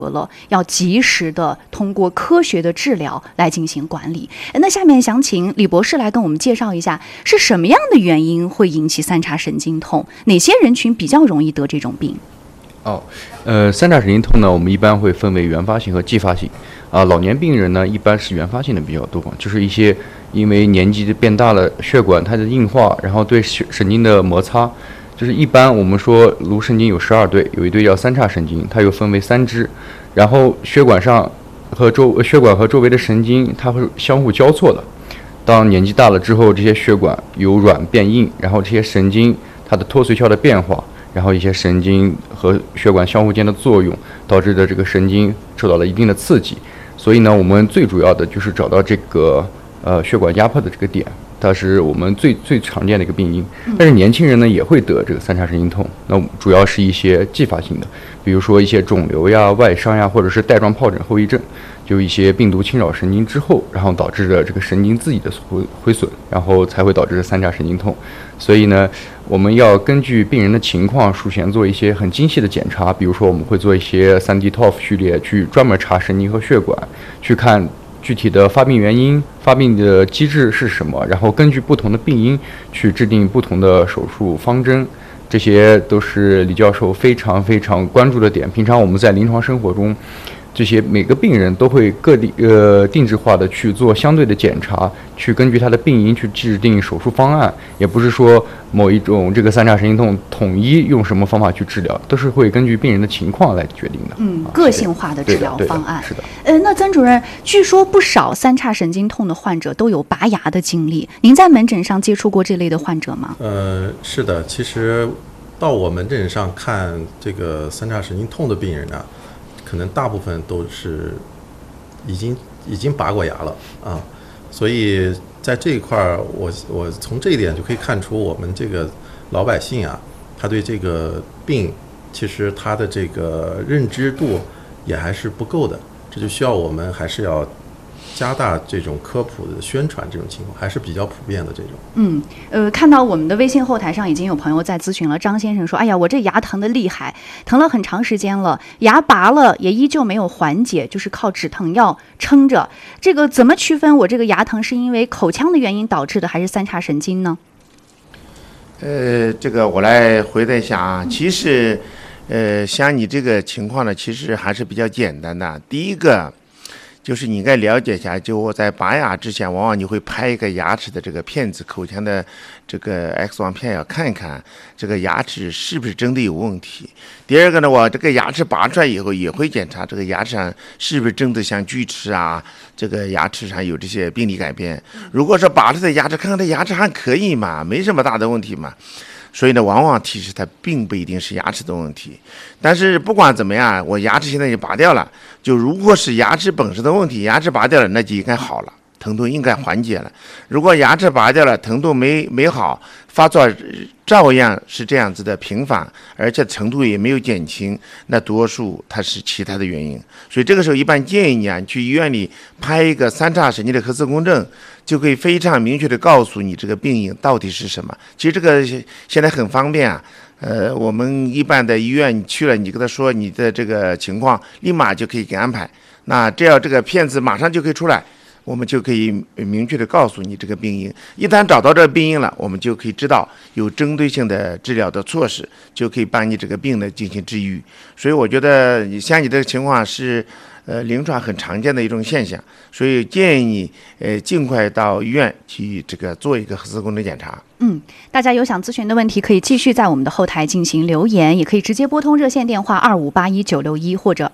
了要及时的通过科学的治疗来进行管理。那下面想请李博士来跟我们介绍一下，是什么样的原因会引起三叉神经痛？哪些人群比较容易得这种病？ 三叉神经痛呢，我们一般会分为原发性和继发性。老年病人呢，一般是原发性的比较多，就是一些因为年纪变大了，血管它的硬化，然后对神经的摩擦。就是一般我们说颅神经有12对，有一对叫三叉神经，它又分为3支，然后血管和周围的神经它会相互交错的。当年纪大了之后，这些血管由软变硬，然后这些神经它的脱髓鞘的变化，然后一些神经和血管相互间的作用，导致的这个神经受到了一定的刺激。所以呢，我们最主要的就是找到这个血管压迫的这个点。它是我们最常见的一个病因，但是年轻人呢也会得这个三叉神经痛，那主要是一些继发性的，比如说一些肿瘤呀、外伤呀，或者是带状疱疹后遗症，就一些病毒侵扰神经之后，然后导致的这个神经自己的毁损，然后才会导致三叉神经痛。所以呢，我们要根据病人的情况，术前做一些很精细的检查，比如说我们会做一些3D TOF 序列，去专门查神经和血管，去看具体的发病原因、发病的机制是什么，然后根据不同的病因去制定不同的手术方针，这些都是李教授非常非常关注的点。平常我们在临床生活中，这些每个病人都会定制化的去做相对的检查，去根据他的病因去制定手术方案，也不是说某一种这个三叉神经痛统一用什么方法去治疗，都是会根据病人的情况来决定的。 个性化的治疗方案。 是的。 那曾主任，据说不少三叉神经痛的患者都有拔牙的经历，您在门诊上接触过这类的患者吗？ 是的，其实到我门诊上看这个三叉神经痛的病人呢，可能大部分都是已经拔过牙了啊，所以在这一块儿，我从这一点就可以看出，我们这个老百姓啊，他对这个病其实他的这个认知度也还是不够的，这就需要我们还是要加大这种科普的宣传，这种情况还是比较普遍的这种。 看到我们的微信后台上已经有朋友在咨询了，张先生说，哎呀，我这牙疼的厉害，疼了很长时间了，牙拔了也依旧没有缓解，就是靠止疼药撑着。这个怎么区分我这个牙疼是因为口腔的原因导致的，还是三叉神经呢？ 这个我来回答一下啊。其实，像你这个情况呢，其实还是比较简单的。第一个就是你应该了解一下，就我在拔牙之前，往往你会拍一个牙齿的这个片子，口腔的这个 X 光片，要看一看这个牙齿是不是真的有问题。第二个呢，我这个牙齿拔出来以后，也会检查这个牙齿上是不是真的像锯齿啊，这个牙齿上有这些病理改变。如果说拔出来的牙齿，看看这牙齿还可以嘛，没什么大的问题嘛。所以呢，往往其实它并不一定是牙齿的问题，但是不管怎么样，我牙齿现在也拔掉了，就如果是牙齿本身的问题，牙齿拔掉了，那就应该好了，疼痛应该缓解了。如果牙齿拔掉了，疼痛没好，发作照样是这样子的频繁，而且程度也没有减轻，那多数它是其他的原因。所以这个时候一般建议你啊，去医院里拍一个三叉神经的核磁共振，就可以非常明确的告诉你这个病因到底是什么。其实这个现在很方便啊，我们一般的医院你去了，你跟他说你的这个情况，立马就可以给安排。那这样这个片子马上就可以出来，我们就可以明确的告诉你这个病因。一旦找到这个病因了，我们就可以知道有针对性的治疗的措施，就可以帮你这个病呢进行治愈。所以我觉得像你这个情况是临床很常见的一种现象，所以建议你尽快到医院去这个做一个核磁共振检查。 大家有想咨询的问题，可以继续在我们的后台进行留言，也可以直接拨通热线电话2581-961或者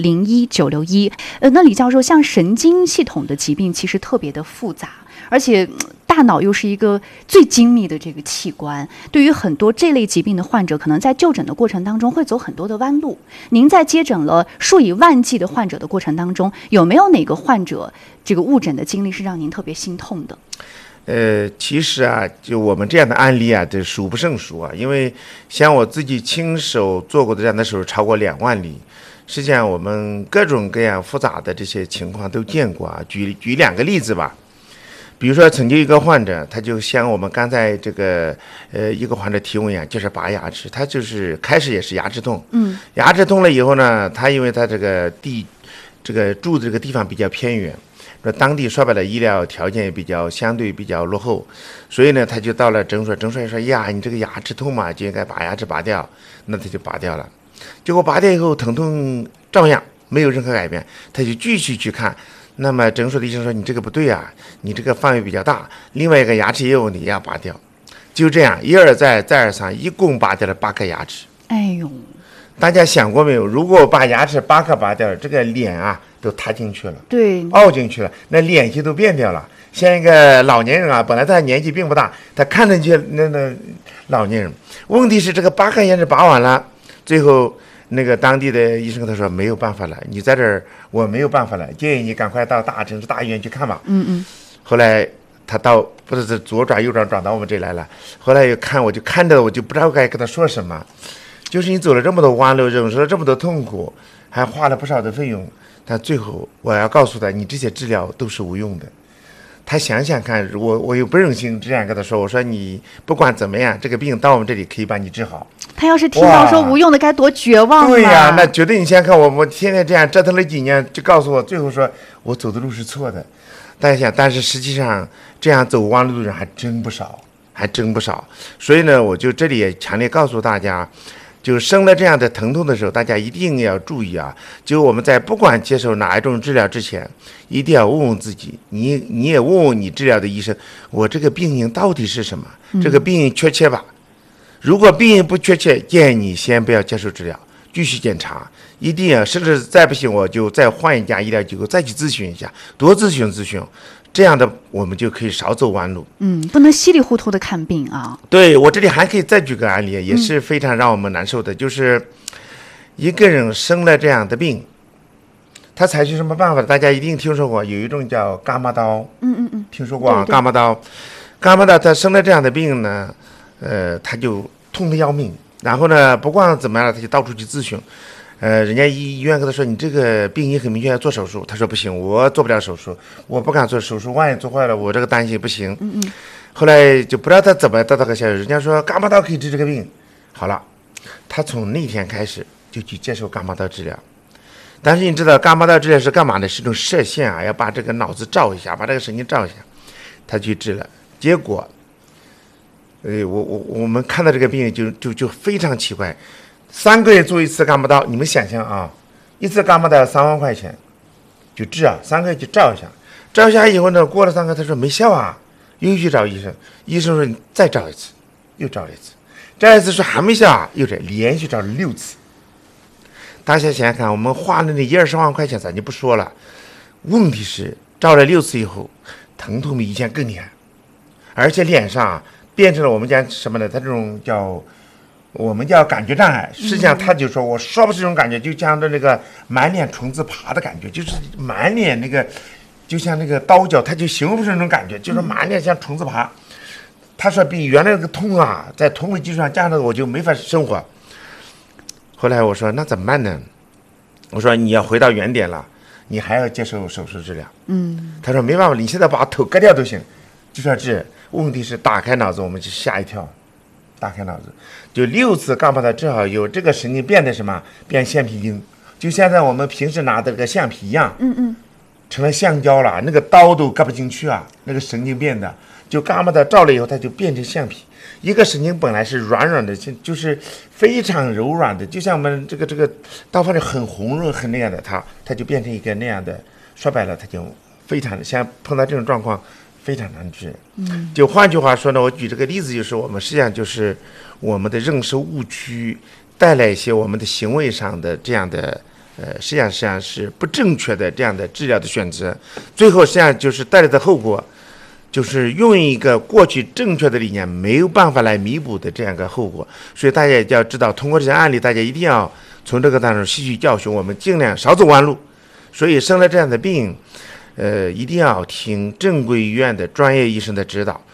2501-961。那李教授，像神经系统的疾病其实特别的复杂，而且大脑又是一个最精密的这个器官，对于很多这类疾病的患者，可能在就诊的过程当中会走很多的弯路。您在接诊了数以万计的患者的过程当中，有没有哪个患者这个误诊的经历是让您特别心痛的？ 其实啊，就我们这样的案例啊，这数不胜数啊。因为像我自己亲手做过的这样的手术超过2万例，实际上我们各种各样复杂的这些情况都见过啊。举2个例子吧。 比如说，曾经一个患者，他就像我们刚才这个一个患者提问一样，就是拔牙齿，他就是开始也是牙齿痛，牙齿痛了以后呢，他因为他这个住的这个地方比较偏远，说当地说白了医疗条件也相对比较落后，所以呢，他就到了诊所，诊所说呀，你这个牙齿痛嘛，就应该把牙齿拔掉，那他就拔掉了，结果拔掉以后疼痛照样没有任何改变，他就继续去看。那么诊所的医生说你这个不对啊，你这个范围比较大，另外一个牙齿也有问题要拔掉，就这样一而再再而三，一共拔掉了8颗牙齿。 哎呦， 大家想过没有？如果把牙齿8颗拔掉了，这个脸啊都塌进去了， 对， 凹进去了，那脸型都变掉了。像一个老年人啊，本来他年纪并不大，他看上去那老年人，问题是这个8颗牙齿拔完了，最后那个当地的医生跟他说没有办法了，你在这儿我没有办法了，建议你赶快到大城市大医院去看吧。后来他不是左转右转转到我们这里来了，后来又看，我就看着我就不知道该跟他说什么，就是你走了这么多弯路，忍受了这么多痛苦，还花了不少的费用，但最后我要告诉他，你这些治疗都是无用的。他想想看，我又不忍心这样跟他说，我说你不管怎么样，这个病到我们这里可以把你治好。 他要是听到说无用的，该多绝望啊！ 对呀，那绝对你想想看，我天天这样折腾了几年，就告诉我，最后说我走的路是错的。但是实际上这样走弯路的人还真不少，还真不少。所以呢，我就这里也强烈告诉大家，就生了这样的疼痛的时候，大家一定要注意啊！就我们在不管接受哪一种治疗之前，一定要问问自己，你也问问你治疗的医生，我这个病因到底是什么？这个病因确切吧？如果病因不确切，建议你先不要接受治疗，继续检查，一定要，甚至再不行，我就再换一家医疗机构再去咨询一下，多咨询，这样的我们就可以少走弯路。 不能稀里糊涂的看病啊。 对，我这里还可以再举个案例，也是非常让我们难受的，就是一个人生了这样的病，他采取什么办法？大家一定听说过，有一种叫伽马刀。听说过啊？伽马刀，他生了这样的病呢，他就痛得要命，然后呢，不管怎么样，他就到处去咨询。人家医院跟他说，你这个病因很明确，要做手术。他说不行，我做不了手术，我不敢做手术，万一做坏了，我这个担心不行。后来就不知道他怎么得到个消息，人家说伽马刀可以治这个病。好了，他从那天开始就去接受伽马刀治疗。但是你知道伽马刀治疗是干嘛呢？是一种射线啊，要把这个脑子照一下，把这个神经照一下。他去治了，结果，我们看到这个病就非常奇怪。3个月做一次伽马刀，你们想象啊，一次伽马刀要3万块钱，就治啊，3个月就照一下，照一下以后呢，过了3个，他说没效啊，又去找医生，医生说你再照一次，又照了一次，照一次说还没效啊，又连续照了6次。大家想想看，我们花了那10-20万块钱，咱就不说了，问题是照了6次以后，疼痛比以前更厉害，而且脸上变成了我们讲什么呢？他这种我们叫感觉障碍，实际上他就说，我说不是这种感觉，就像那个满脸虫子爬的感觉，就是满脸那个，就像那个刀角，他就形容不出那种感觉，就是满脸像虫子爬。他说比原来那个痛啊，在痛的基础上加上我就没法生活。后来我说那怎么办呢？我说你要回到原点了，你还要接受手术治疗。他说没办法，你现在把头割掉都行，就说治。问题是打开脑子，我们就吓一跳。打开脑子，就6次伽马刀治好，有这个神经变得什么？变橡皮筋，就像在我们平时拿的这个橡皮一样，成了橡胶了，那个刀都割不进去啊，那个神经变的，就伽马刀照了以后，它就变成橡皮。一个神经本来是软软的，就是非常柔软的，就像我们这个刀锋就很红润很那样的，它就变成一个那样的，说白了，它就非常的，像碰到这种状况。非常难治。就换句话说呢，我举这个例子，就是我们实际上就是我们的认识误区带来一些我们的行为上的这样的实际上是不正确的这样的治疗的选择，最后实际上就是带来的后果，就是用一个过去正确的理念没有办法来弥补的这样一个后果。所以大家也要知道，通过这些案例，大家一定要从这个当中吸取教训，我们尽量少走弯路。所以生了这样的病，一定要听正规医院的专业医生的指导，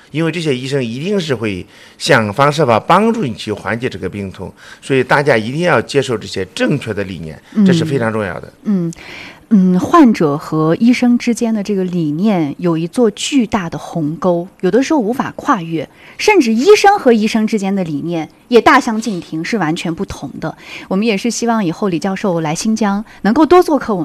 因为这些医生一定是会想方设法帮助你去缓解这个病痛，所以大家一定要接受这些正确的理念，这是非常重要的。 患者和医生之间的这个理念有一座巨大的鸿沟，有的时候无法跨越，甚至医生和医生之间的理念也大相径庭，是完全不同的。我们也是希望以后李教授来新疆能够多做客我们